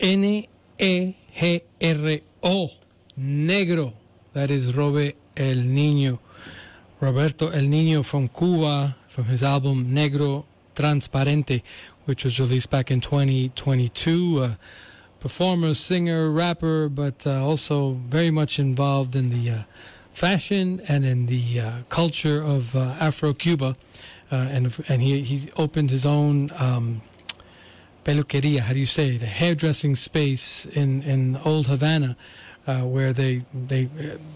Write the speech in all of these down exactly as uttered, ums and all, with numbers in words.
N E G R O, Negro. That is Robe El Niño. Roberto El Niño from Cuba, from his album Negro Transparente, which was released back in twenty twenty-two. Uh, performer, singer, rapper, but uh, also very much involved in the uh, fashion and in the uh, culture of uh, Afro-Cuba. Uh, and and he, he opened his own um, peluqueria, how do you say, the hairdressing space in, in Old Havana, uh, where they they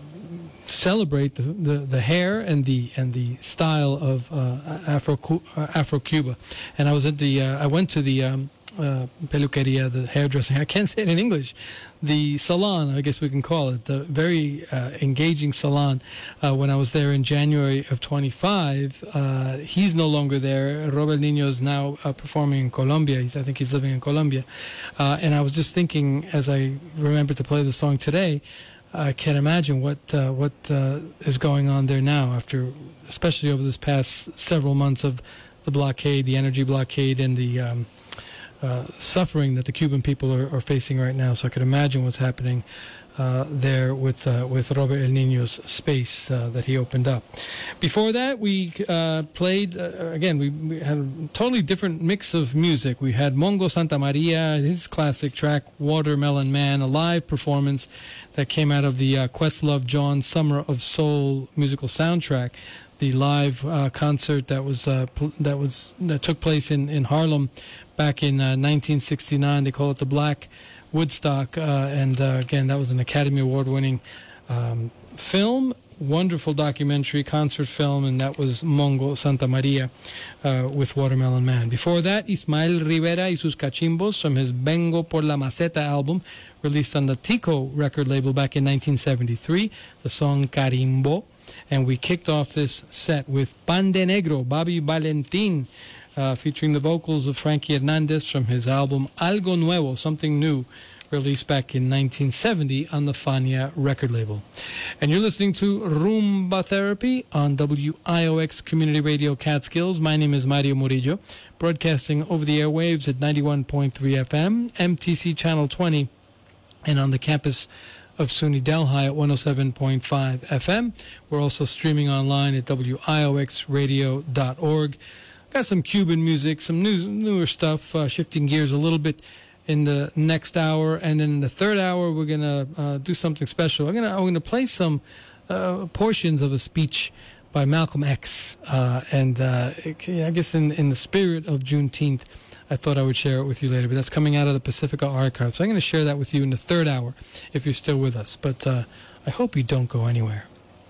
celebrate the, the, the hair and the and the style of uh, Afro uh, Afro-Cuba. And I was at the uh, I went to the um, uh, peluqueria, the hairdressing. I can't say it in English. The salon, I guess we can call it, the very uh, engaging salon. Uh, when I was there in January of twenty-five, uh, he's no longer there. Robert Niño is now uh, performing in Colombia. He's, I think he's living in Colombia. Uh, and I was just thinking, as I remembered to play the song today, I can't imagine what uh, what uh, is going on there now, after, especially over this past several months of the blockade, the energy blockade, and the um, uh, suffering that the Cuban people are, are facing right now. So I could imagine what's happening uh, there with uh, with Robert El Niño's space uh, that he opened up. Before that, we uh, played, uh, again, we, we had a totally different mix of music. We had Mongo Santa Maria, his classic track, Watermelon Man, a live performance that came out of the uh, Questlove John Summer of Soul musical soundtrack, the live uh, concert that was uh, pl- that was that took place in, in Harlem back in uh, nineteen sixty-nine. They call it the Black Woodstock, uh, and uh, again, that was an Academy Award-winning um, film, wonderful documentary concert film, and that was Mongo Santa Maria uh, with Watermelon Man. Before that, Ismael Rivera y sus cachimbos from his Vengo por la Maceta album, released on the Tico record label back in nineteen seventy-three, the song Carimbo. And we kicked off this set with Pan de Negro, Bobby Valentin, uh, featuring the vocals of Frankie Hernandez from his album Algo Nuevo, Something New, released back in nineteen seventy on the Fania record label. And you're listening to Rumba Therapy on W I O X Community Radio Catskills. My name is Mario Murillo, broadcasting over the airwaves at ninety-one point three F M, M T C Channel twenty, and on the campus of SUNY Delhi at one oh seven point five F M. We're also streaming online at W I O X radio dot org. Got some Cuban music, some new, newer stuff, uh, shifting gears a little bit in the next hour. And then in the third hour, we're going to uh, do something special. I'm going to I'm gonna play some uh, portions of a speech by Malcolm X. Uh, and uh, I guess in, in the spirit of Juneteenth, I thought I would share it with you later, but that's coming out of the Pacifica Archive. So I'm going to share that with you in the third hour, if you're still with us. But uh, I hope you don't go anywhere.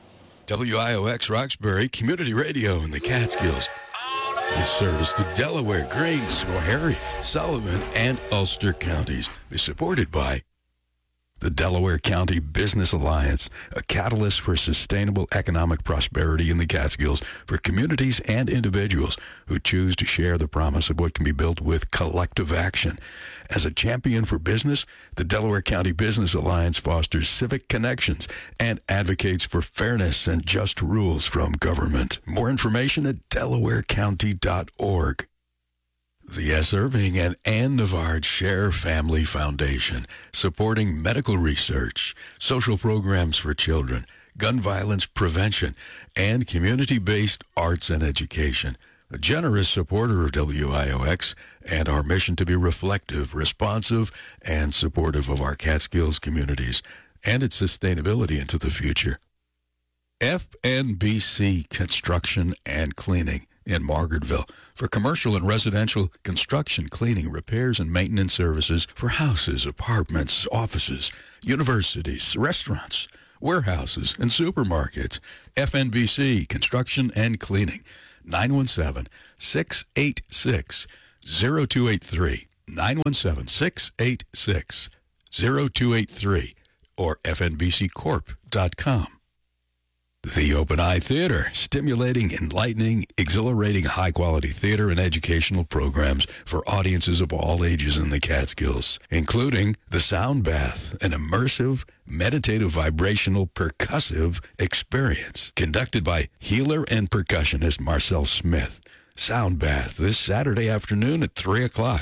W I O X Roxbury Community Radio in the Catskills. This service to Delaware, Greene, Schoharie, Sullivan, and Ulster counties is supported by the Delaware County Business Alliance, a catalyst for sustainable economic prosperity in the Catskills for communities and individuals who choose to share the promise of what can be built with collective action. As a champion for business, the Delaware County Business Alliance fosters civic connections and advocates for fairness and just rules from government. More information at delaware county dot org. The S. Irving and Ann Navard Share Family Foundation, supporting medical research, social programs for children, gun violence prevention, and community-based arts and education. A generous supporter of W I O X and our mission to be reflective, responsive, and supportive of our Catskills communities and its sustainability into the future. F N B C Construction and Cleaning in Margaretville for commercial and residential construction, cleaning, repairs, and maintenance services for houses, apartments, offices, universities, restaurants, warehouses, and supermarkets. F N B C Construction and Cleaning, nine one seven, six eight six, zero two eight three, nine one seven, six eight six, zero two eight three, or f n b c corp dot com. The Open Eye Theater, stimulating, enlightening, exhilarating, high-quality theater and educational programs for audiences of all ages in the Catskills, including The Sound Bath, an immersive, meditative, vibrational, percussive experience, conducted by healer and percussionist Marcel Smith. Sound Bath, this Saturday afternoon at three o'clock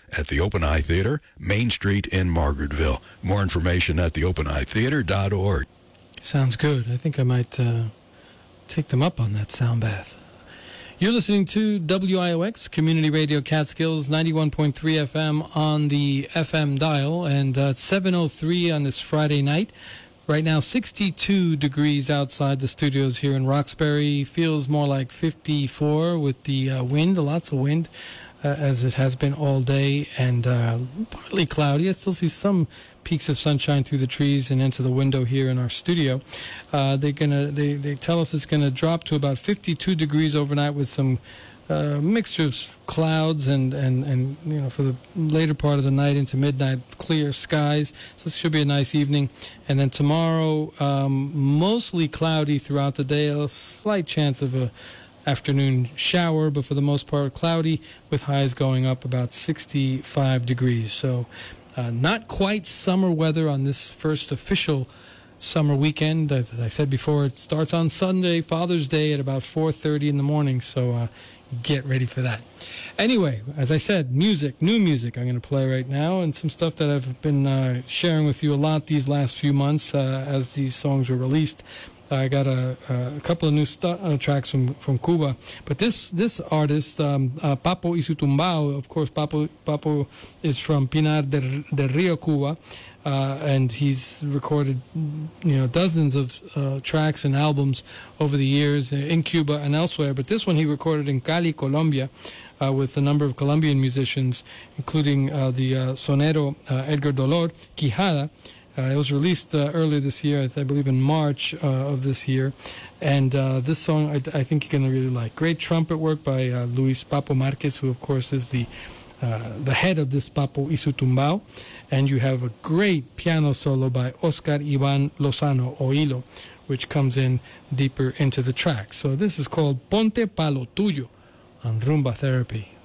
at the Open Eye Theater, Main Street in Margaretville. More information at the open eye theater dot org. Sounds good. I think I might uh, take them up on that sound bath. You're listening to W I O X, Community Radio Catskills, ninety-one point three F M on the F M dial, and uh, it's seven oh three on this Friday night. Right now, sixty-two degrees outside the studios here in Roxbury. Feels more like fifty-four with the uh, wind, lots of wind, uh, as it has been all day, and uh, partly cloudy. I still see some peaks of sunshine through the trees and into the window here in our studio. Uh, they're gonna, they, they tell us it's going to drop to about fifty-two degrees overnight with some uh, mixture of clouds and, and, and, you know, for the later part of the night into midnight, clear skies. So this should be a nice evening. And then tomorrow, um, mostly cloudy throughout the day, a slight chance of a afternoon shower, but for the most part cloudy with highs going up about sixty-five degrees. So uh, not quite summer weather on this first official summer weekend. As I said before, it starts on Sunday, Father's Day, at about four thirty in the morning. So uh, get ready for that. Anyway, as I said, music, new music I'm going to play right now, and some stuff that I've been uh, sharing with you a lot these last few months uh, as these songs were released. I got a, a couple of new stu- uh, tracks from, from Cuba. But this this artist, um, uh, Papo Isutumbao, of course, Papo, Papo is from Pinar del, del Rio, Cuba. Uh, and he's recorded, you know, dozens of uh, tracks and albums over the years in Cuba and elsewhere. But this one he recorded in Cali, Colombia, uh, with a number of Colombian musicians, including uh, the uh, sonero uh, Edgar Dolor Quijada. Uh, it was released uh, earlier this year, I believe in March uh, of this year. And uh, this song I, I think you're going to really like. Great trumpet work by uh, Luis Papo Marquez, who of course is the uh, the head of this Papo Isutumbao. And you have a great piano solo by Oscar Ivan Lozano, Oilo, which comes in deeper into the track. So this is called Ponte Pa Lo Tuyo on Rumba Therapy.